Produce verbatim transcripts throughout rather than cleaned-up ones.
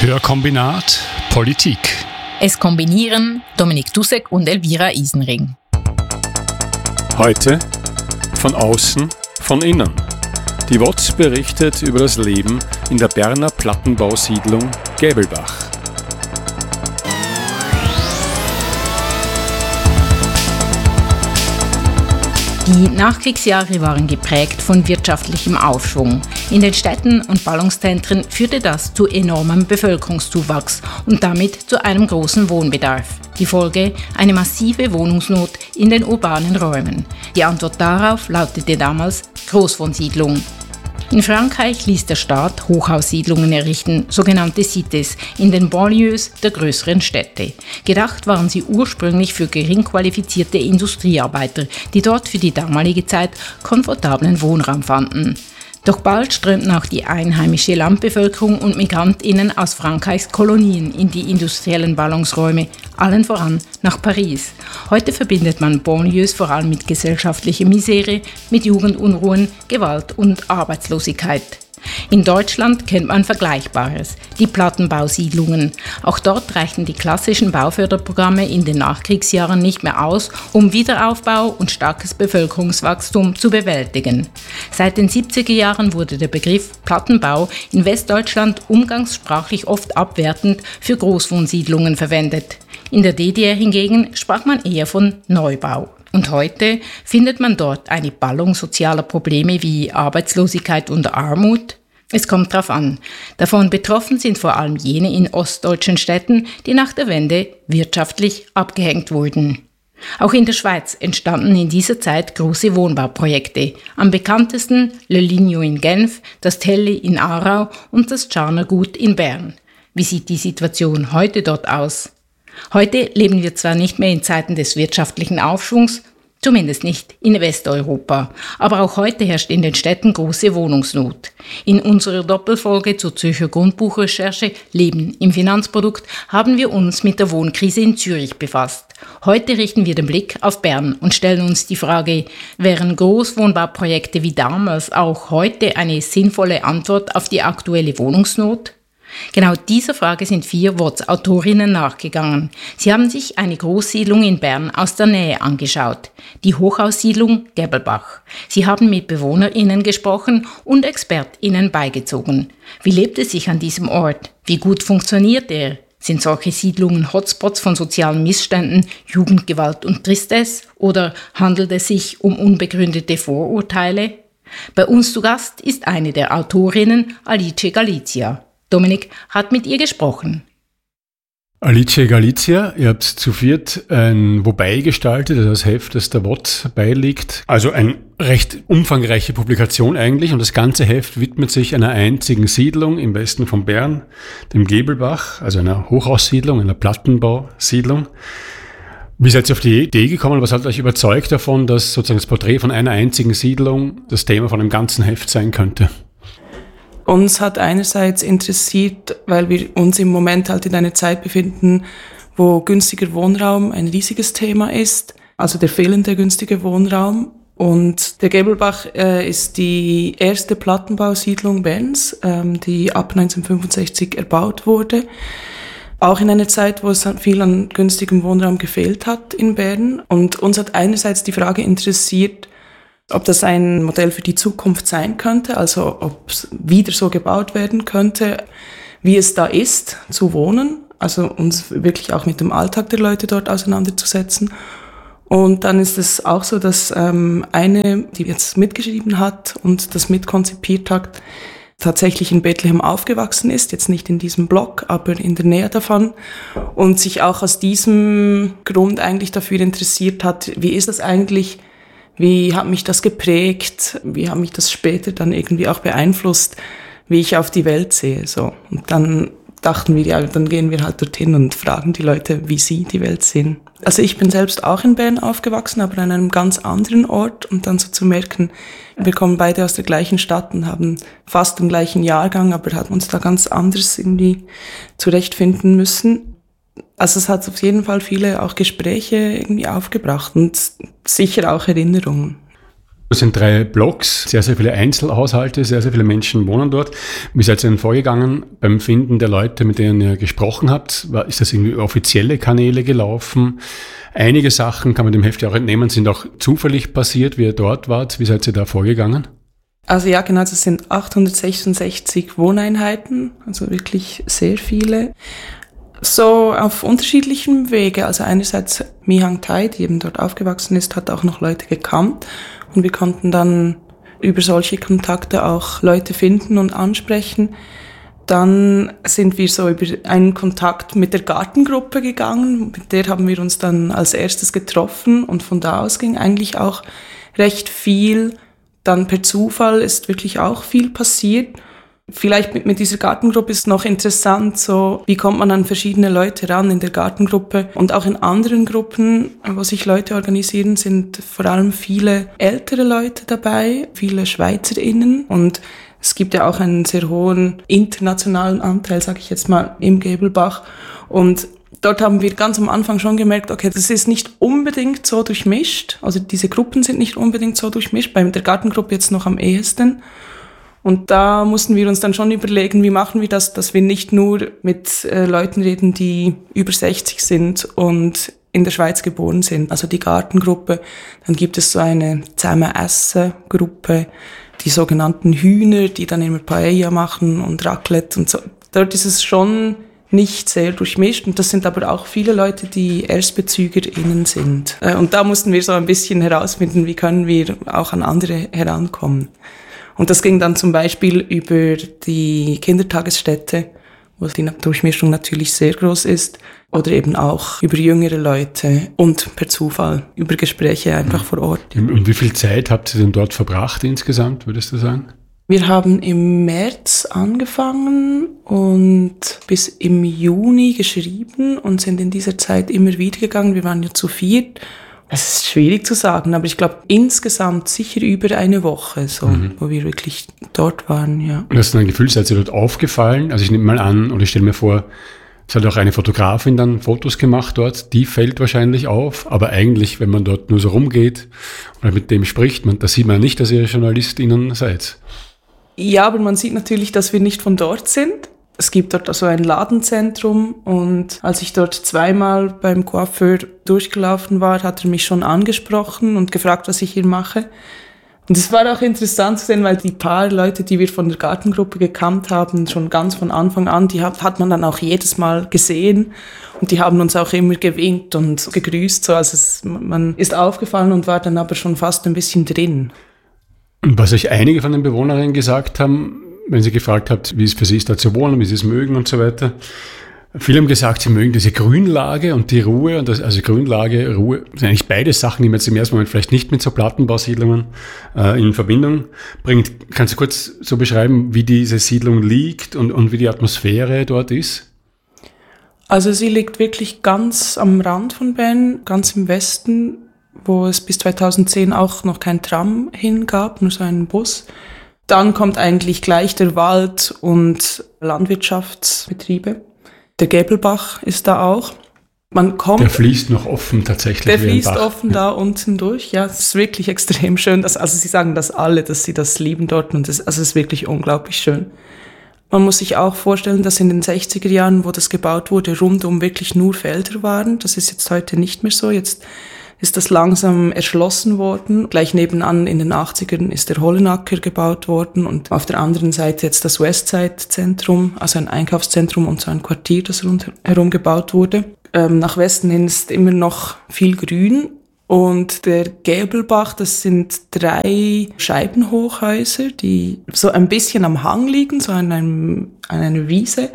Hörkombinat Politik. Es kombinieren Dominik Dussek und Elvira Isenring. Heute von außen, von innen. Die W O Z berichtet über das Leben in der Berner Plattenbausiedlung Gäbelbach. Die Nachkriegsjahre waren geprägt von wirtschaftlichem Aufschwung. In den Städten und Ballungszentren führte das zu enormem Bevölkerungszuwachs und damit zu einem großen Wohnbedarf. Die Folge: eine massive Wohnungsnot in den urbanen Räumen. Die Antwort darauf lautete damals Großwohnsiedlung. In Frankreich ließ der Staat Hochhaussiedlungen errichten, sogenannte Cités, in den Banlieues der größeren Städte. Gedacht waren sie ursprünglich für gering qualifizierte Industriearbeiter, die dort für die damalige Zeit komfortablen Wohnraum fanden. Doch bald strömten auch die einheimische Landbevölkerung und MigrantInnen aus Frankreichs Kolonien in die industriellen Ballungsräume, allen voran nach Paris. Heute verbindet man Banlieues vor allem mit gesellschaftlicher Misere, mit Jugendunruhen, Gewalt und Arbeitslosigkeit. In Deutschland kennt man Vergleichbares, die Plattenbausiedlungen. Auch dort reichten die klassischen Bauförderprogramme in den Nachkriegsjahren nicht mehr aus, um Wiederaufbau und starkes Bevölkerungswachstum zu bewältigen. Seit den siebziger Jahren wurde der Begriff Plattenbau in Westdeutschland umgangssprachlich oft abwertend für Großwohnsiedlungen verwendet. In der D D R hingegen sprach man eher von Neubau. Und heute findet man dort eine Ballung sozialer Probleme wie Arbeitslosigkeit und Armut. Es kommt drauf an. Davon betroffen sind vor allem jene in ostdeutschen Städten, die nach der Wende wirtschaftlich abgehängt wurden. Auch in der Schweiz entstanden in dieser Zeit große Wohnbauprojekte. Am bekanntesten Le Ligno in Genf, das Telli in Aarau und das Tscharner Gut in Bern. Wie sieht die Situation heute dort aus? Heute leben wir zwar nicht mehr in Zeiten des wirtschaftlichen Aufschwungs, zumindest nicht in Westeuropa, aber auch heute herrscht in den Städten große Wohnungsnot. In unserer Doppelfolge zur Zürcher Grundbuchrecherche Leben im Finanzprodukt haben wir uns mit der Wohnkrise in Zürich befasst. Heute richten wir den Blick auf Bern und stellen uns die Frage: Wären Großwohnbauprojekte wie damals auch heute eine sinnvolle Antwort auf die aktuelle Wohnungsnot? Genau dieser Frage sind vier W O Z-Autorinnen nachgegangen. Sie haben sich eine Großsiedlung in Bern aus der Nähe angeschaut, die Hochhaussiedlung Gäbelbach. Sie haben mit BewohnerInnen gesprochen und ExpertInnen beigezogen. Wie lebt es sich an diesem Ort? Wie gut funktioniert er? Sind solche Siedlungen Hotspots von sozialen Missständen, Jugendgewalt und Tristesse? Oder handelt es sich um unbegründete Vorurteile? Bei uns zu Gast ist eine der Autorinnen, Alice Galizia. Dominik hat mit ihr gesprochen. Alice Galizia, ihr habt zu viert ein Wobei gestaltet, also das Heft, das der W O Z beiliegt. Also eine recht umfangreiche Publikation eigentlich, und das ganze Heft widmet sich einer einzigen Siedlung im Westen von Bern, dem Gäbelbach, also einer Hochhaussiedlung, einer Plattenbausiedlung. Wie seid ihr auf die Idee gekommen? Was hat euch überzeugt davon, dass sozusagen das Porträt von einer einzigen Siedlung das Thema von einem ganzen Heft sein könnte? Uns hat einerseits interessiert, weil wir uns im Moment halt in einer Zeit befinden, wo günstiger Wohnraum ein riesiges Thema ist, also der fehlende günstige Wohnraum. Und der Gäbelbach äh, ist die erste Plattenbausiedlung Berns, ähm, die ab neunzehnhundertfünfundsechzig erbaut wurde. Auch in einer Zeit, wo es viel an günstigem Wohnraum gefehlt hat in Bern. Und uns hat einerseits die Frage interessiert, ob das ein Modell für die Zukunft sein könnte, also ob es wieder so gebaut werden könnte, wie es da ist, zu wohnen, also uns wirklich auch mit dem Alltag der Leute dort auseinanderzusetzen. Und dann ist es auch so, dass ähm, eine, die jetzt mitgeschrieben hat und das mitkonzipiert hat, tatsächlich in Bethlehem aufgewachsen ist, jetzt nicht in diesem Block, aber in der Nähe davon, und sich auch aus diesem Grund eigentlich dafür interessiert hat, wie ist das eigentlich, wie hat mich das geprägt? Wie hat mich das später dann irgendwie auch beeinflusst, wie ich auf die Welt sehe? So. Und dann dachten wir, ja, dann gehen wir halt dorthin und fragen die Leute, wie sie die Welt sehen. Also ich bin selbst auch in Bern aufgewachsen, aber an einem ganz anderen Ort. Und dann so zu merken, wir kommen beide aus der gleichen Stadt und haben fast den gleichen Jahrgang, aber haben uns da ganz anders irgendwie zurechtfinden müssen. Also es hat auf jeden Fall viele auch Gespräche irgendwie aufgebracht und sicher auch Erinnerungen. Das sind drei Blocks, sehr, sehr viele Einzelhaushalte, sehr, sehr viele Menschen wohnen dort. Wie seid ihr denn vorgegangen beim Finden der Leute, mit denen ihr gesprochen habt? Ist das irgendwie offizielle Kanäle gelaufen? Einige Sachen, kann man dem Heft ja auch entnehmen, sind auch zufällig passiert, wie ihr dort wart. Wie seid ihr da vorgegangen? Also ja, genau, das sind achthundertsechsundsechzig Wohneinheiten, also wirklich sehr viele. So auf unterschiedlichen Wege. Also einerseits Mi Hang Tai, die eben dort aufgewachsen ist, hat auch noch Leute gekannt. Und wir konnten dann über solche Kontakte auch Leute finden und ansprechen. Dann sind wir so über einen Kontakt mit der Gartengruppe gegangen. Mit der haben wir uns dann als erstes getroffen. Und von da aus ging eigentlich auch recht viel. Dann per Zufall ist wirklich auch viel passiert. Vielleicht mit, mit dieser Gartengruppe ist noch interessant, so wie kommt man an verschiedene Leute ran in der Gartengruppe. Und auch in anderen Gruppen, wo sich Leute organisieren, sind vor allem viele ältere Leute dabei, viele SchweizerInnen. Und es gibt ja auch einen sehr hohen internationalen Anteil, sage ich jetzt mal, im Gäbelbach. Und dort haben wir ganz am Anfang schon gemerkt, okay, das ist nicht unbedingt so durchmischt. Also diese Gruppen sind nicht unbedingt so durchmischt, bei der Gartengruppe jetzt noch am ehesten. Und da mussten wir uns dann schon überlegen, wie machen wir das, dass wir nicht nur mit äh, Leuten reden, die über sechzig sind und in der Schweiz geboren sind. Also die Gartengruppe, dann gibt es so eine Zusammen-Essen-Gruppe, die sogenannten Hühner, die dann immer Paella machen und Raclette und so. Dort ist es schon nicht sehr durchmischt und das sind aber auch viele Leute, die ErstbezügerInnen sind. Äh, und da mussten wir so ein bisschen herausfinden, wie können wir auch an andere herankommen. Und das ging dann zum Beispiel über die Kindertagesstätte, wo die Durchmischung natürlich sehr groß ist, oder eben auch über jüngere Leute und per Zufall über Gespräche einfach vor Ort. Und wie viel Zeit habt ihr denn dort verbracht insgesamt, würdest du sagen? Wir haben im März angefangen und bis im Juni geschrieben und sind in dieser Zeit immer wieder gegangen. Wir waren ja zu viert. Es ist schwierig zu sagen, aber ich glaube insgesamt sicher über eine Woche, so, mhm. wo wir wirklich dort waren, ja. Und hast du ein Gefühl, seid ihr dort aufgefallen? Also ich nehme mal an, oder ich stelle mir vor, es hat auch eine Fotografin dann Fotos gemacht dort, die fällt wahrscheinlich auf, aber eigentlich, wenn man dort nur so rumgeht oder mit dem spricht, man, da sieht man nicht, dass ihr JournalistInnen seid. Ja, aber man sieht natürlich, dass wir nicht von dort sind. Es gibt dort also ein Ladenzentrum und als ich dort zweimal beim Coiffeur durchgelaufen war, hat er mich schon angesprochen und gefragt, was ich hier mache. Und es war auch interessant zu sehen, weil die paar Leute, die wir von der Gartengruppe gekannt haben, schon ganz von Anfang an, die hat, hat man dann auch jedes Mal gesehen und die haben uns auch immer gewinkt und gegrüßt. So. Also es, man ist aufgefallen und war dann aber schon fast ein bisschen drin. Und was euch einige von den Bewohnerinnen gesagt haben, wenn sie gefragt habt, wie es für sie ist, da zu wohnen, wie sie es mögen und so weiter. Viele haben gesagt, sie mögen diese Grünlage und die Ruhe. Und das, also Grünlage, Ruhe, sind eigentlich beide Sachen, die man jetzt im ersten Moment vielleicht nicht mit so Plattenbausiedlungen äh, in Verbindung bringt. Kannst du kurz so beschreiben, wie diese Siedlung liegt und, und wie die Atmosphäre dort ist? Also sie liegt wirklich ganz am Rand von Bern, ganz im Westen, wo es bis zweitausendzehn auch noch kein Tram hingab, nur so einen Bus. Dann kommt eigentlich gleich der Wald und Landwirtschaftsbetriebe. Der Gäbelbach ist da auch. Man kommt. Der fließt noch offen tatsächlich. Der fließt offen da unten durch. Ja, es ist wirklich extrem schön. Dass, also sie sagen das alle, dass sie das lieben dort und das, also es ist wirklich unglaublich schön. Man muss sich auch vorstellen, dass in den sechziger Jahren, wo das gebaut wurde, rundum wirklich nur Felder waren. Das ist jetzt heute nicht mehr so. Jetzt ist das langsam erschlossen worden. Gleich nebenan in den achtzigern ist der Hollenacker gebaut worden und auf der anderen Seite jetzt das Westside-Zentrum, also ein Einkaufszentrum und so ein Quartier, das rundherum gebaut wurde. Ähm, nach Westen hin ist immer noch viel Grün und der Gäbelbach, das sind drei Scheibenhochhäuser, die so ein bisschen am Hang liegen, so an, einem, an einer Wiese.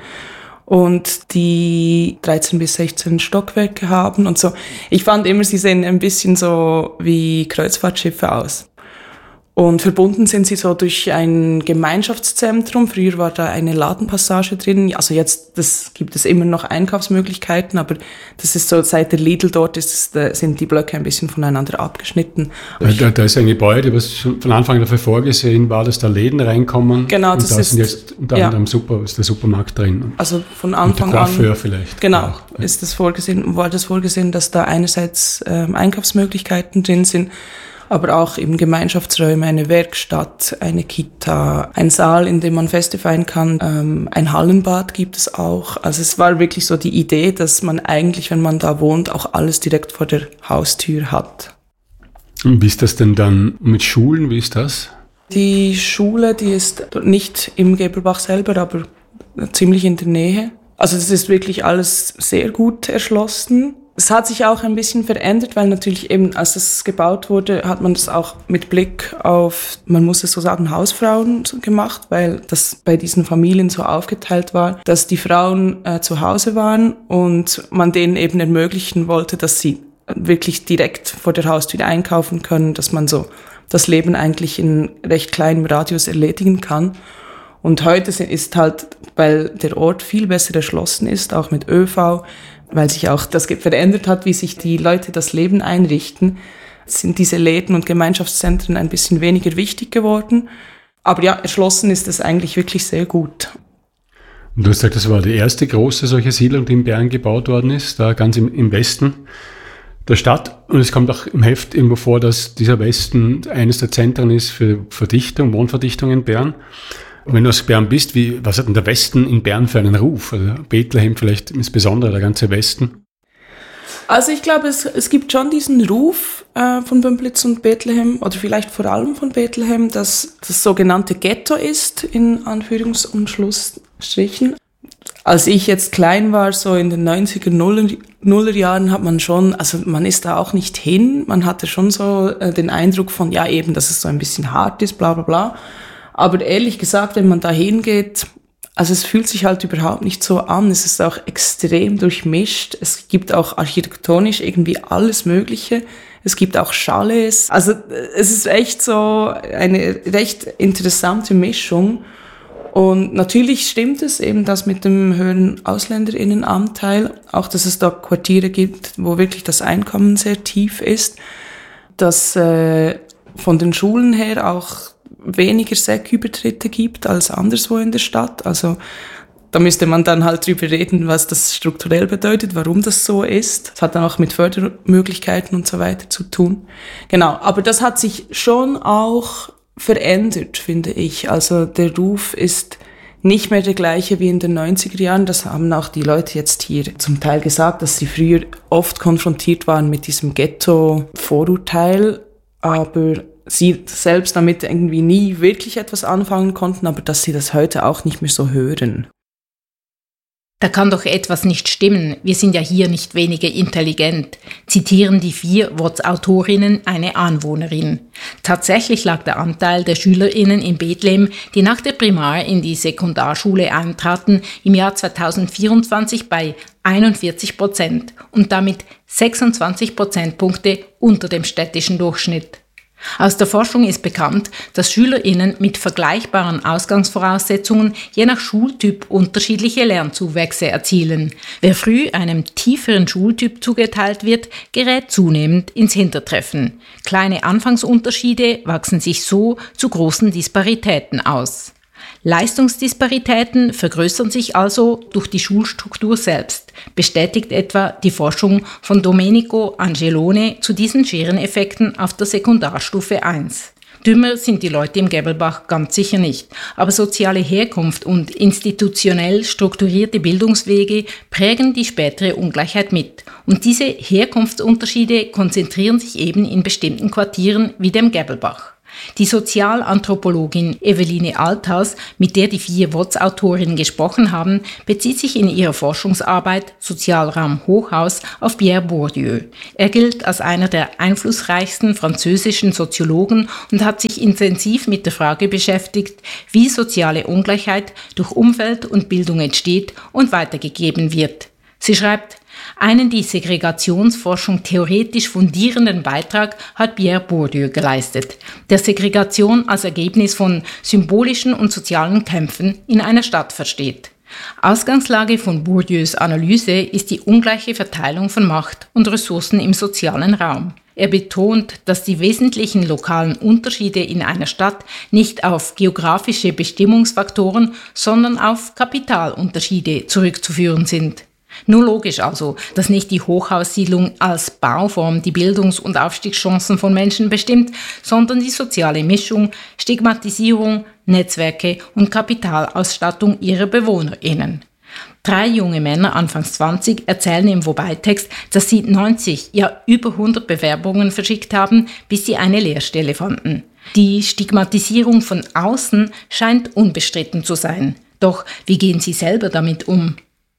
Und die dreizehn bis sechzehn Stockwerke haben und so. Ich fand immer, sie sehen ein bisschen so wie Kreuzfahrtschiffe aus. Und verbunden sind sie so durch ein Gemeinschaftszentrum. Früher war da eine Ladenpassage drin. Also jetzt das gibt es immer noch Einkaufsmöglichkeiten, aber das ist so, seit der Lidl dort ist es, da sind die Blöcke ein bisschen voneinander abgeschnitten. Da, da ist ein Gebäude, was schon von Anfang dafür vorgesehen war, dass da Läden reinkommen. Genau, das und da ist, sind jetzt unter ja. anderem super, ist der Supermarkt drin. Also von Anfang und der Coiffeur an. vielleicht. Genau, auch. ist das vorgesehen, war das vorgesehen, dass da einerseits ähm, Einkaufsmöglichkeiten drin sind. aber auch eben Gemeinschaftsräume, eine Werkstatt, eine Kita, ein Saal, in dem man Feste feiern kann, ähm, ein Hallenbad gibt es auch. Also es war wirklich so die Idee, dass man eigentlich, wenn man da wohnt, auch alles direkt vor der Haustür hat. Und wie ist das denn dann mit Schulen, wie ist das? Die Schule, die ist nicht im Gebelbach selber, aber ziemlich in der Nähe. Also es ist wirklich alles sehr gut erschlossen. Es hat sich auch ein bisschen verändert, weil natürlich eben, als es gebaut wurde, hat man das auch mit Blick auf, man muss es so sagen, Hausfrauen gemacht, weil das bei diesen Familien so aufgeteilt war, dass die Frauen äh, zu Hause waren und man denen eben ermöglichen wollte, dass sie wirklich direkt vor der Haustür einkaufen können, dass man so das Leben eigentlich in recht kleinem Radius erledigen kann. Und heute ist halt, weil der Ort viel besser erschlossen ist, auch mit ÖV, weil sich auch das verändert hat, wie sich die Leute das Leben einrichten, sind diese Läden und Gemeinschaftszentren ein bisschen weniger wichtig geworden. Aber ja, erschlossen ist es eigentlich wirklich sehr gut. Und du hast gesagt, das war die erste große solche Siedlung, die in Bern gebaut worden ist, da ganz im, im Westen der Stadt. Und es kommt auch im Heft irgendwo vor, dass dieser Westen eines der Zentren ist für Verdichtung, Wohnverdichtung in Bern. Und wenn du aus Bern bist, wie, was hat denn der Westen in Bern für einen Ruf? Also Bethlehem vielleicht insbesondere, der ganze Westen? Also ich glaube, es, es gibt schon diesen Ruf äh, von Bümpliz und Bethlehem, oder vielleicht vor allem von Bethlehem, dass das sogenannte Ghetto ist, in Anführungs- und Schlussstrichen. Als ich jetzt klein war, so in den neunziger, Nuller Jahren, hat man schon, also man ist da auch nicht hin, man hatte schon so äh, den Eindruck von, ja eben, dass es so ein bisschen hart ist, bla bla bla. Aber ehrlich gesagt, wenn man da hingeht, also es fühlt sich halt überhaupt nicht so an. Es ist auch extrem durchmischt. Es gibt auch architektonisch irgendwie alles Mögliche. Es gibt auch Chalets. Also es ist echt so eine recht interessante Mischung. Und natürlich stimmt es eben, dass mit dem höheren AusländerInnenanteil, auch dass es da Quartiere gibt, wo wirklich das Einkommen sehr tief ist, dass äh, von den Schulen her auch weniger Sekübertritte gibt als anderswo in der Stadt. Also da müsste man dann halt drüber reden, was das strukturell bedeutet, warum das so ist. Das hat dann auch mit Fördermöglichkeiten und so weiter zu tun. Genau, aber das hat sich schon auch verändert, finde ich. Also der Ruf ist nicht mehr der gleiche wie in den neunziger Jahren. Das haben auch die Leute jetzt hier zum Teil gesagt, dass sie früher oft konfrontiert waren mit diesem Ghetto-Vorurteil, aber sie selbst damit irgendwie nie wirklich etwas anfangen konnten, aber dass sie das heute auch nicht mehr so hören. Da kann doch etwas nicht stimmen. Wir sind ja hier nicht weniger intelligent, zitieren die vier W O Z-Autorinnen eine Anwohnerin. Tatsächlich lag der Anteil der SchülerInnen in Bethlehem, die nach der Primar in die Sekundarschule eintraten, im Jahr zweitausendvierundzwanzig bei einundvierzig Prozent und damit sechsundzwanzig Prozentpunkte unter dem städtischen Durchschnitt. Aus der Forschung ist bekannt, dass SchülerInnen mit vergleichbaren Ausgangsvoraussetzungen je nach Schultyp unterschiedliche Lernzuwächse erzielen. Wer früh einem tieferen Schultyp zugeteilt wird, gerät zunehmend ins Hintertreffen. Kleine Anfangsunterschiede wachsen sich so zu großen Disparitäten aus. Leistungsdisparitäten vergrößern sich also durch die Schulstruktur selbst, bestätigt etwa die Forschung von Domenico Angelone zu diesen Schereneffekten auf der Sekundarstufe eins. Dümmer sind die Leute im Gebelbach ganz sicher nicht, aber soziale Herkunft und institutionell strukturierte Bildungswege prägen die spätere Ungleichheit mit. Und diese Herkunftsunterschiede konzentrieren sich eben in bestimmten Quartieren wie dem Gebelbach. Die Sozialanthropologin Eveline Althaus, mit der die vier W O Z-Autorinnen gesprochen haben, bezieht sich in ihrer Forschungsarbeit Sozialraum Hochhaus auf Pierre Bourdieu. Er gilt als einer der einflussreichsten französischen Soziologen und hat sich intensiv mit der Frage beschäftigt, wie soziale Ungleichheit durch Umfeld und Bildung entsteht und weitergegeben wird. Sie schreibt: Einen die Segregationsforschung theoretisch fundierenden Beitrag hat Pierre Bourdieu geleistet, der Segregation als Ergebnis von symbolischen und sozialen Kämpfen in einer Stadt versteht. Ausgangslage von Bourdieus Analyse ist die ungleiche Verteilung von Macht und Ressourcen im sozialen Raum. Er betont, dass die wesentlichen lokalen Unterschiede in einer Stadt nicht auf geografische Bestimmungsfaktoren, sondern auf Kapitalunterschiede zurückzuführen sind. Nur logisch also, dass nicht die Hochhaussiedlung als Bauform die Bildungs- und Aufstiegschancen von Menschen bestimmt, sondern die soziale Mischung, Stigmatisierung, Netzwerke und Kapitalausstattung ihrer BewohnerInnen. Drei junge Männer, Anfangs zwanzig, erzählen im Wobei-Text, dass sie neunzig, ja über hundert Bewerbungen verschickt haben, bis sie eine Lehrstelle fanden. Die Stigmatisierung von außen scheint unbestritten zu sein. Doch wie gehen Sie selber damit um?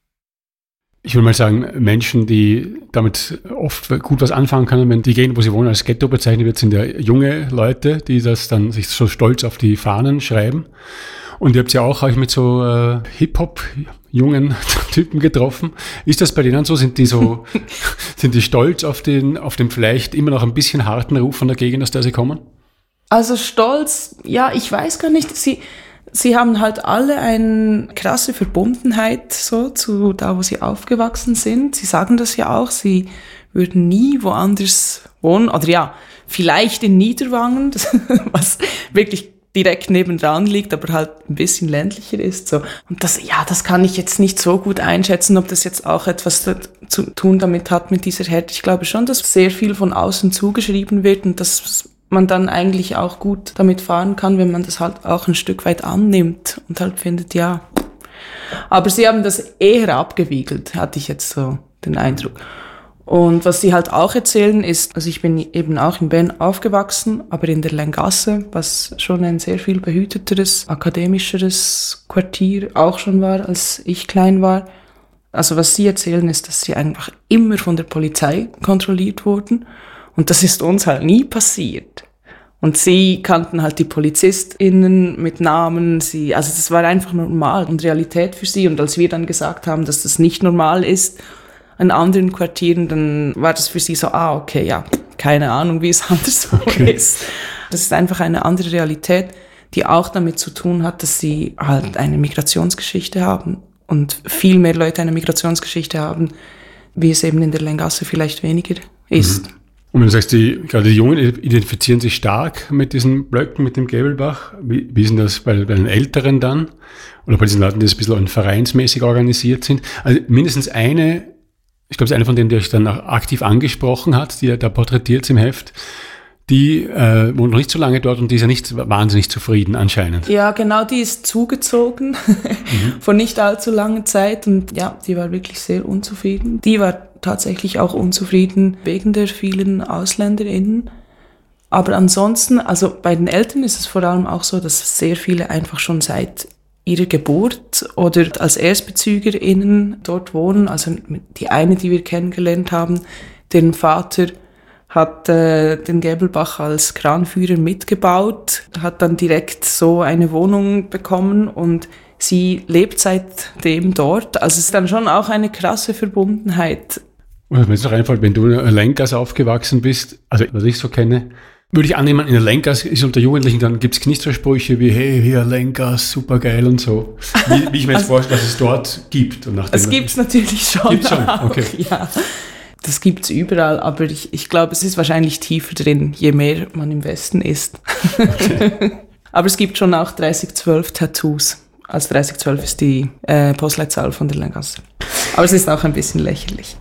Ich würde mal sagen, Menschen, die damit oft gut was anfangen können, wenn die Gegend, wo sie wohnen, als Ghetto bezeichnet wird, sind ja junge Leute, die das dann sich so stolz auf die Fahnen schreiben. Und ihr habt ja auch euch mit so äh, Hip-Hop-jungen Typen getroffen. Ist das bei denen so? Sind die so, sind die stolz auf den, auf den vielleicht immer noch ein bisschen harten Ruf von der Gegend, aus der sie kommen? Also stolz, ja, ich weiß gar nicht, sie... Sie haben halt alle eine krasse Verbundenheit so zu da, wo sie aufgewachsen sind. Sie sagen das ja auch, sie würden nie woanders wohnen. Oder ja, vielleicht in Niederwangen, was wirklich direkt nebendran liegt, aber halt ein bisschen ländlicher ist. So. Und das, ja, das kann ich jetzt nicht so gut einschätzen, ob das jetzt auch etwas zu tun damit hat mit dieser Härte. Ich glaube schon, dass sehr viel von außen zugeschrieben wird und dass man dann eigentlich auch gut damit fahren kann, wenn man das halt auch ein Stück weit annimmt und halt findet, ja. Aber sie haben das eher abgewiegelt, hatte ich jetzt so den Eindruck. Und was sie halt auch erzählen ist, also ich bin eben auch in Bern aufgewachsen, aber in der Länggasse, was schon ein sehr viel behüteteres, akademischeres Quartier auch schon war, als ich klein war. Also was sie erzählen ist, dass sie einfach immer von der Polizei kontrolliert wurden. Und das ist uns halt nie passiert. Und sie kannten halt die PolizistInnen mit Namen. Sie, also das war einfach normal und Realität für sie. Und als wir dann gesagt haben, dass das nicht normal ist in anderen Quartieren, dann war das für sie so, ah, okay, ja, keine Ahnung, wie es anderswo okay. ist. Das ist einfach eine andere Realität, die auch damit zu tun hat, dass sie halt eine Migrationsgeschichte haben. Und viel mehr Leute eine Migrationsgeschichte haben, wie es eben in der Länggasse vielleicht weniger ist. Mhm. Und wenn du sagst, die, gerade die Jungen identifizieren sich stark mit diesen Blöcken, mit dem Gäbelbach. Wie, wie ist denn das bei, bei den Älteren dann? Oder bei diesen Leuten, die ein bisschen vereinsmäßig organisiert sind? Also mindestens eine, ich glaube, es ist eine von denen, die euch dann auch aktiv angesprochen hat, die da porträtiert im Heft, die äh, wohnt noch nicht so lange dort und die ist ja nicht wahnsinnig zufrieden anscheinend. Ja, genau, die ist zugezogen mhm. vor nicht allzu langer Zeit und ja, die war wirklich sehr unzufrieden. Die war tatsächlich auch unzufrieden wegen der vielen AusländerInnen. Aber ansonsten, also bei den Eltern ist es vor allem auch so, dass sehr viele einfach schon seit ihrer Geburt oder als ErstbezügerInnen dort wohnen. Also die eine, die wir kennengelernt haben, deren Vater hat äh, den Gäbelbach als Kranführer mitgebaut, hat dann direkt so eine Wohnung bekommen und sie lebt seitdem dort. Also es ist dann schon auch eine krasse Verbundenheit. Und was mir jetzt noch einfällt, wenn du in der Länggasse aufgewachsen bist, also was ich so kenne, würde ich annehmen, in der Länggasse ist unter Jugendlichen, dann gibt es Knistersprüche wie, hey, hier Länggasse, super geil und so. Wie, wie ich mir jetzt also, vorstelle, dass es dort gibt. Und es gibt es natürlich schon. Gibt's schon? Okay. Auch, ja. Das gibt's überall, aber ich, ich glaube, es ist wahrscheinlich tiefer drin, je mehr man im Westen ist. Okay. Aber es gibt schon auch dreißig zwölf Tattoos. Also dreißig zwölf ist die äh, Postleitzahl von der Länggasse. Aber es ist auch ein bisschen lächerlich.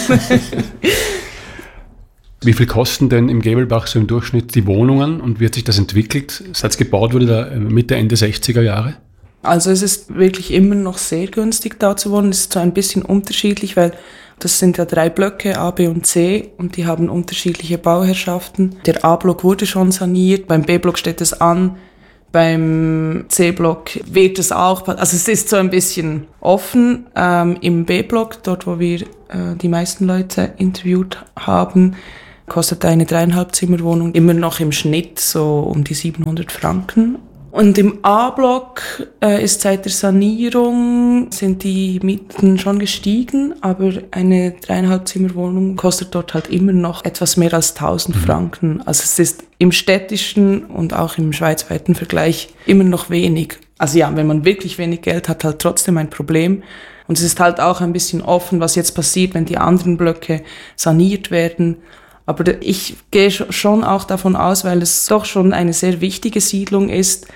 Wie viel kosten denn im Gäbelbach so im Durchschnitt die Wohnungen und wie hat sich das entwickelt, seit es gebaut wurde, da Mitte, Ende sechziger Jahre? Also es ist wirklich immer noch sehr günstig da zu wohnen. Es ist so ein bisschen unterschiedlich, weil das sind ja drei Blöcke, A, B und C, und die haben unterschiedliche Bauherrschaften. Der A-Block wurde schon saniert, beim B-Block steht es an, beim C-Block wird es auch, also es ist so ein bisschen offen. Ähm, im B-Block, dort wo wir äh, die meisten Leute interviewt haben, kostet eine dreieinhalb Zimmerwohnung immer noch im Schnitt so um die siebenhundert Franken. Und im A-Block äh, ist seit der Sanierung sind die Mieten schon gestiegen, aber eine dreieinhalb Zimmerwohnung kostet dort halt immer noch etwas mehr als tausend mhm. Franken. Also es ist im städtischen und auch im schweizweiten Vergleich immer noch wenig. Also ja, wenn man wirklich wenig Geld hat, halt trotzdem ein Problem. Und es ist halt auch ein bisschen offen, was jetzt passiert, wenn die anderen Blöcke saniert werden. Aber ich gehe schon auch davon aus, weil es doch schon eine sehr wichtige Siedlung ist,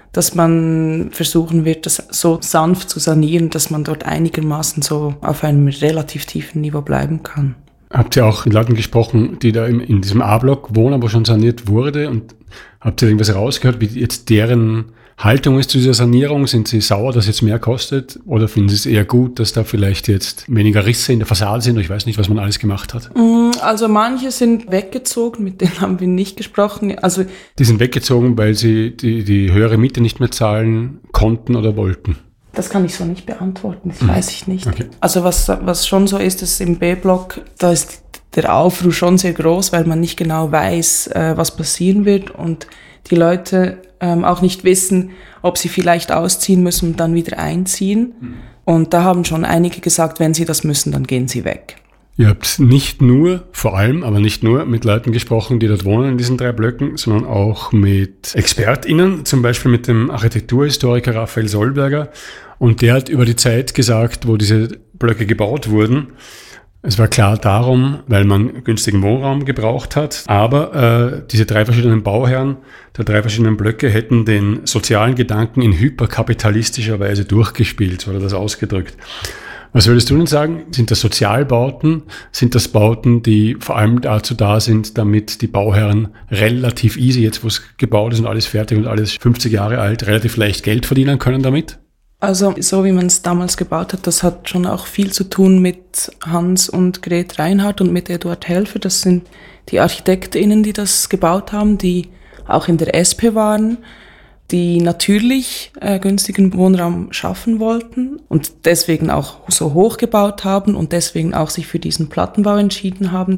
dass man versuchen wird, das so sanft zu sanieren, dass man dort einigermaßen so auf einem relativ tiefen Niveau bleiben kann. Habt ihr auch mit Leuten gesprochen, die da in, in diesem A-Block wohnen, wo schon saniert wurde? Und habt ihr irgendwas rausgehört, wie jetzt deren Haltung ist zu dieser Sanierung? Sind sie sauer, dass es jetzt mehr kostet? Oder finden sie es eher gut, dass da vielleicht jetzt weniger Risse in der Fassade sind? Ich weiß nicht, was man alles gemacht hat. Also manche sind weggezogen, mit denen haben wir nicht gesprochen. Also die sind weggezogen, weil sie die, die höhere Miete nicht mehr zahlen konnten oder wollten? Das kann ich so nicht beantworten, das mhm. weiß ich nicht. Okay. Also was, was schon so ist, ist im B-Block, da ist der Aufruhr schon sehr groß, weil man nicht genau weiß, äh, was passieren wird und die Leute ähm, auch nicht wissen, ob sie vielleicht ausziehen müssen und dann wieder einziehen. Mhm. Und da haben schon einige gesagt, wenn sie das müssen, dann gehen sie weg. Ihr habt nicht nur, vor allem, aber nicht nur mit Leuten gesprochen, die dort wohnen in diesen drei Blöcken, sondern auch mit ExpertInnen, zum Beispiel mit dem Architekturhistoriker Raphael Sollberger. Und der hat über die Zeit gesagt, wo diese Blöcke gebaut wurden, es war klar darum, weil man günstigen Wohnraum gebraucht hat, aber äh, diese drei verschiedenen Bauherren der drei verschiedenen Blöcke hätten den sozialen Gedanken in hyperkapitalistischer Weise durchgespielt, so hat er das ausgedrückt. Was würdest du denn sagen? Sind das Sozialbauten? Sind das Bauten, die vor allem dazu da sind, damit die Bauherren relativ easy, jetzt wo es gebaut ist und alles fertig und alles fünfzig Jahre alt, relativ leicht Geld verdienen können damit? Also so wie man es damals gebaut hat, das hat schon auch viel zu tun mit Hans und Gret Reinhardt und mit Eduard Helfer. Das sind die ArchitektInnen, die das gebaut haben, die auch in der S P waren, die natürlich äh, günstigen Wohnraum schaffen wollten und deswegen auch so hoch gebaut haben und deswegen auch sich für diesen Plattenbau entschieden haben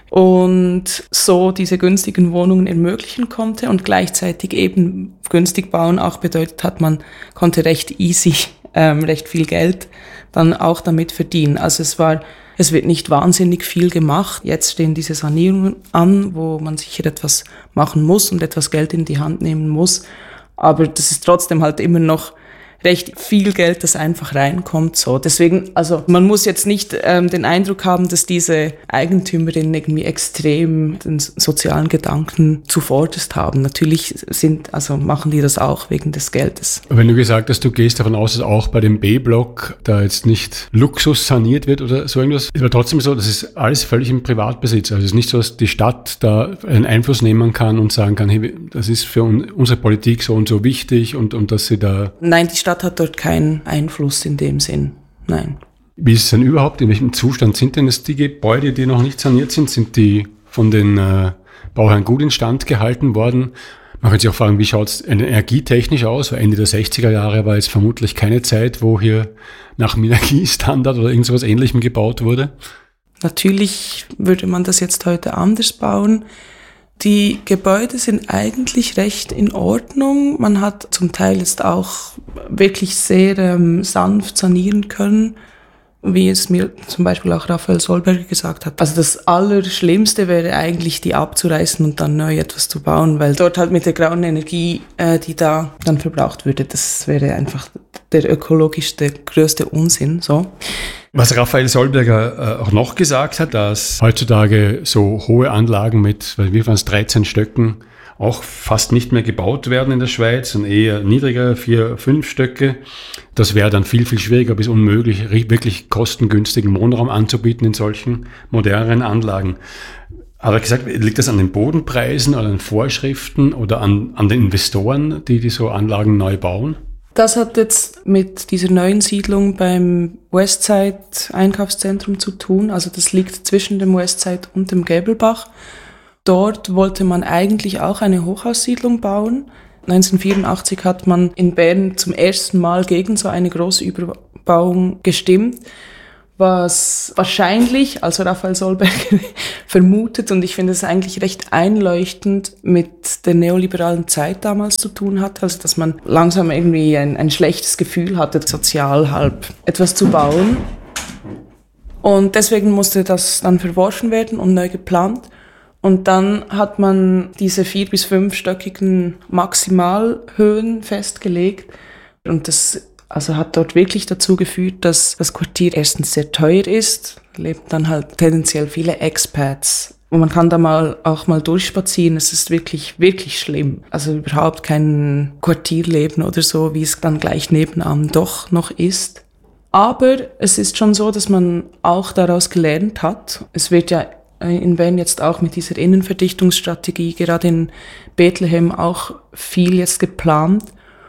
und so diese günstigen Wohnungen ermöglichen konnte und gleichzeitig eben günstig bauen auch bedeutet hat, man konnte recht easy, ähm, recht viel Geld dann auch damit verdienen. Also es war, es wird nicht wahnsinnig viel gemacht. Jetzt stehen diese Sanierungen an, wo man sicher etwas machen muss und etwas Geld in die Hand nehmen muss. Aber das ist trotzdem halt immer noch recht viel Geld, das einfach reinkommt. So, deswegen, also man muss jetzt nicht ähm, den Eindruck haben, dass diese Eigentümerinnen irgendwie extrem den sozialen Gedanken zuvorderst haben. Natürlich sind, also machen die das auch wegen des Geldes. Wenn du gesagt hast, du gehst davon aus, dass auch bei dem B-Block da jetzt nicht Luxus saniert wird oder so irgendwas, ist aber trotzdem so, das ist alles völlig im Privatbesitz. Also es ist nicht so, dass die Stadt da einen Einfluss nehmen kann und sagen kann, hey, das ist für unsere Politik so und so wichtig und, und dass sie da... Nein, die Stadt hat dort keinen Einfluss in dem Sinn, nein. Wie ist es denn überhaupt? In welchem Zustand sind denn das die Gebäude, die noch nicht saniert sind? Sind die von den äh, Bauherren gut instand gehalten worden? Man kann sich auch fragen, wie schaut es energietechnisch aus? Weil Ende der sechziger Jahre war jetzt vermutlich keine Zeit, wo hier nach dem Energiestandard oder irgend sowas Ähnlichem gebaut wurde. Natürlich würde man das jetzt heute anders bauen. Die Gebäude sind eigentlich recht in Ordnung. Man hat zum Teil jetzt auch wirklich sehr ähm, sanft sanieren können, wie es mir zum Beispiel auch Raphael Sollberger gesagt hat. Also das Allerschlimmste wäre eigentlich, die abzureißen und dann neu etwas zu bauen, weil dort halt mit der grauen Energie, äh, die da dann verbraucht würde, das wäre einfach der ökologischste, größte Unsinn, so. Was Raphael Sollberger äh, auch noch gesagt hat, dass heutzutage so hohe Anlagen mit, wie waren es, dreizehn Stöcken auch fast nicht mehr gebaut werden in der Schweiz und eher niedriger, vier, fünf Stöcke. Das wäre dann viel, viel schwieriger bis unmöglich, wirklich kostengünstigen Wohnraum anzubieten in solchen moderneren Anlagen. Hat er gesagt, liegt das an den Bodenpreisen oder an den Vorschriften oder an, an den Investoren, die, die so Anlagen neu bauen? Das hat jetzt mit dieser neuen Siedlung beim Westside Einkaufszentrum zu tun. Also das liegt zwischen dem Westside und dem Gäbelbach. Dort wollte man eigentlich auch eine Hochhaussiedlung bauen. neunzehnhundertvierundachtzig hat man in Bern zum ersten Mal gegen so eine große Überbauung gestimmt, was wahrscheinlich, also Raphael Sollberger vermutet, und ich finde es eigentlich recht einleuchtend, mit der neoliberalen Zeit damals zu tun hat, also dass man langsam irgendwie ein, ein schlechtes Gefühl hatte, sozial halb etwas zu bauen. Und deswegen musste das dann verworfen werden und neu geplant. Und dann hat man diese vier- bis fünfstöckigen Maximalhöhen festgelegt. Und das also hat dort wirklich dazu geführt, dass das Quartier erstens sehr teuer ist, leben dann halt tendenziell viele Expats Und man kann da mal auch mal durchspazieren. Es ist wirklich, wirklich schlimm. Also überhaupt kein Quartierleben oder so, wie es dann gleich nebenan doch noch ist. Aber es ist schon so, dass man auch daraus gelernt hat. Es wird ja in Bern jetzt auch mit dieser Innenverdichtungsstrategie, gerade in Bethlehem, auch viel jetzt geplant.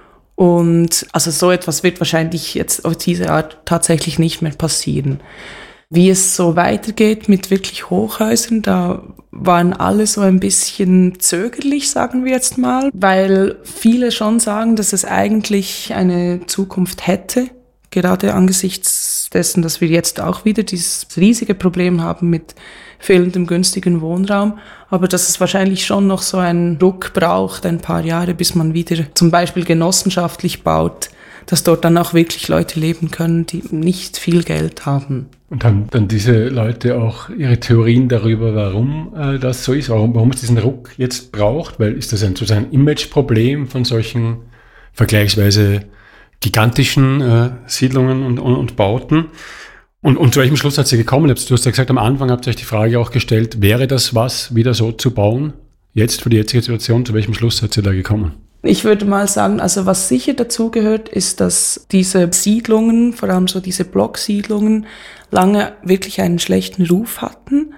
Und also so etwas wird wahrscheinlich jetzt auf diese Art tatsächlich nicht mehr passieren. Wie es so weitergeht mit wirklich Hochhäusern, da waren alle so ein bisschen zögerlich, sagen wir jetzt mal, weil viele schon sagen, dass es eigentlich eine Zukunft hätte, gerade angesichts dessen, dass wir jetzt auch wieder dieses riesige Problem haben mit fehlendem günstigen Wohnraum, aber dass es wahrscheinlich schon noch so einen Ruck braucht, ein paar Jahre, bis man wieder zum Beispiel genossenschaftlich baut, dass dort dann auch wirklich Leute leben können, die nicht viel Geld haben. Und haben dann diese Leute auch ihre Theorien darüber, warum äh, das so ist, warum, warum es diesen Ruck jetzt braucht? Weil ist das ein sozusagen Imageproblem von solchen vergleichsweise gigantischen äh, Siedlungen und, und, und Bauten? Und, und zu welchem Schluss hat sie gekommen? Du hast ja gesagt, am Anfang habt ihr euch die Frage auch gestellt, wäre das was, wieder so zu bauen? Jetzt für die jetzige Situation, zu welchem Schluss hat sie da gekommen? Ich würde mal sagen, also was sicher dazugehört, ist, dass diese Siedlungen, vor allem so diese Blocksiedlungen, lange wirklich einen schlechten Ruf hatten.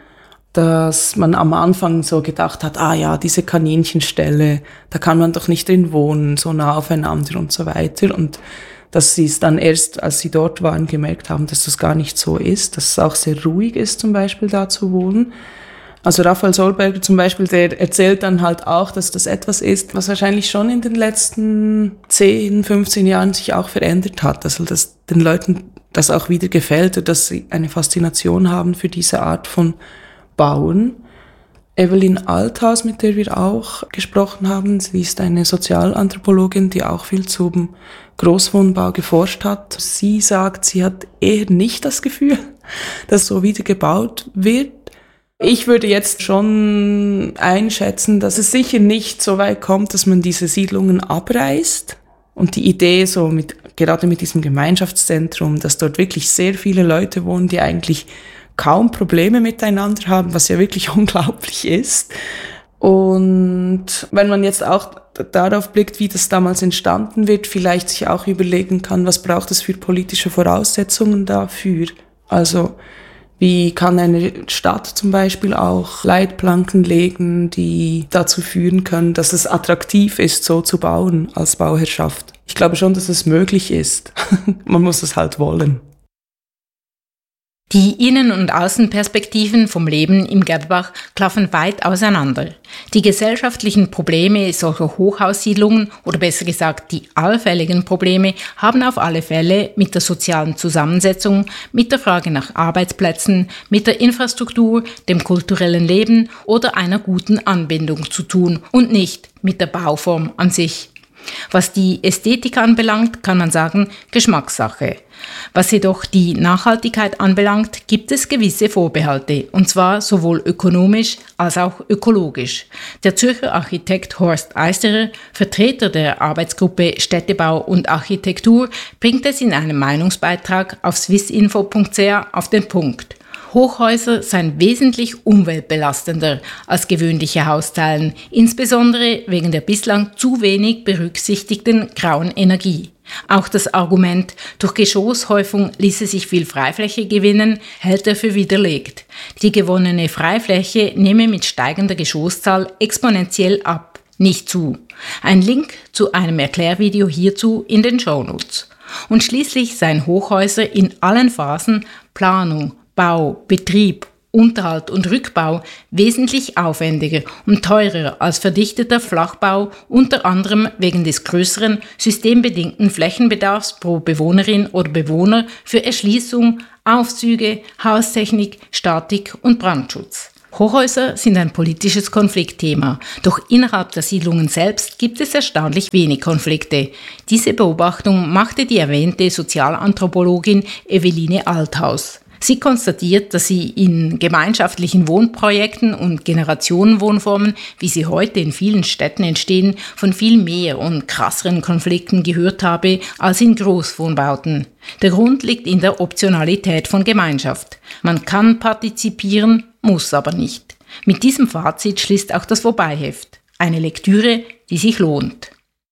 Dass man am Anfang so gedacht hat, ah ja, diese Kaninchenställe, da kann man doch nicht drin wohnen, so nah aufeinander und so weiter. Und dass sie es dann erst, als sie dort waren, gemerkt haben, dass das gar nicht so ist, dass es auch sehr ruhig ist, zum Beispiel da zu wohnen. Also Raphael Solberger zum Beispiel, der erzählt dann halt auch, dass das etwas ist, was wahrscheinlich schon in den letzten zehn, fünfzehn Jahren sich auch verändert hat. Also dass den Leuten das auch wieder gefällt und dass sie eine Faszination haben für diese Art von Bauen. Evelyn Althaus, mit der wir auch gesprochen haben, sie ist eine Sozialanthropologin, die auch viel zum Großwohnbau geforscht hat. Sie sagt, sie hat eher nicht das Gefühl, dass so wieder gebaut wird. Ich würde jetzt schon einschätzen, dass es sicher nicht so weit kommt, dass man diese Siedlungen abreißt. Und die Idee so mit, gerade mit diesem Gemeinschaftszentrum, dass dort wirklich sehr viele Leute wohnen, die eigentlich kaum Probleme miteinander haben, was ja wirklich unglaublich ist. Und wenn man jetzt auch darauf blickt, wie das damals entstanden wird, vielleicht sich auch überlegen kann, was braucht es für politische Voraussetzungen dafür? Also wie kann eine Stadt zum Beispiel auch Leitplanken legen, die dazu führen können, dass es attraktiv ist, so zu bauen als Bauherrschaft? Ich glaube schon, dass es möglich ist. Man muss es halt wollen. Die Innen- und Außenperspektiven vom Leben im Gäbelbach klaffen weit auseinander. Die gesellschaftlichen Probleme solcher Hochhaussiedlungen oder besser gesagt die allfälligen Probleme haben auf alle Fälle mit der sozialen Zusammensetzung, mit der Frage nach Arbeitsplätzen, mit der Infrastruktur, dem kulturellen Leben oder einer guten Anbindung zu tun und nicht mit der Bauform an sich. Was die Ästhetik anbelangt, kann man sagen, Geschmackssache. Was jedoch die Nachhaltigkeit anbelangt, gibt es gewisse Vorbehalte, und zwar sowohl ökonomisch als auch ökologisch. Der Zürcher Architekt Horst Eiserer, Vertreter der Arbeitsgruppe Städtebau und Architektur, bringt es in einem Meinungsbeitrag auf swissinfo punkt c h auf den Punkt. Hochhäuser seien wesentlich umweltbelastender als gewöhnliche Hausteilen, insbesondere wegen der bislang zu wenig berücksichtigten grauen Energie. Auch das Argument, durch Geschosshäufung ließe sich viel Freifläche gewinnen, hält er für widerlegt. Die gewonnene Freifläche nehme mit steigender Geschosszahl exponentiell ab, nicht zu. Ein Link zu einem Erklärvideo hierzu in den Shownotes. Und schließlich seien Hochhäuser in allen Phasen Planung, Bau, Betrieb, Unterhalt und Rückbau wesentlich aufwendiger und teurer als verdichteter Flachbau, unter anderem wegen des größeren systembedingten Flächenbedarfs pro Bewohnerin oder Bewohner für Erschließung, Aufzüge, Haustechnik, Statik und Brandschutz. Hochhäuser sind ein politisches Konfliktthema, doch innerhalb der Siedlungen selbst gibt es erstaunlich wenig Konflikte. Diese Beobachtung machte die erwähnte Sozialanthropologin Eveline Althaus. Sie konstatiert, dass sie in gemeinschaftlichen Wohnprojekten und Generationenwohnformen, wie sie heute in vielen Städten entstehen, von viel mehr und krasseren Konflikten gehört habe als in Großwohnbauten. Der Grund liegt in der Optionalität von Gemeinschaft. Man kann partizipieren, muss aber nicht. Mit diesem Fazit schließt auch das Vorbeiheft. Eine Lektüre, die sich lohnt.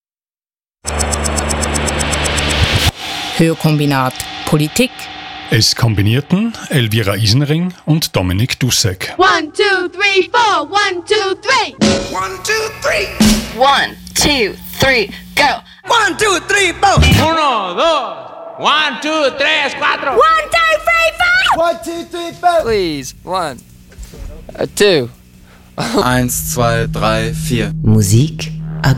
Hörkombinat Politik. Es kombinierten Elvira Isenring und Dominik Dussek. One, two, three, four. One, two, three. One, two, three. One, two, three, go. One, two, three, four. Uno, dos. One, two, tres, cuatro. One, two, three, four. One, two, three, four. Please, one, uh, two. Eins, zwei, drei, vier. Musik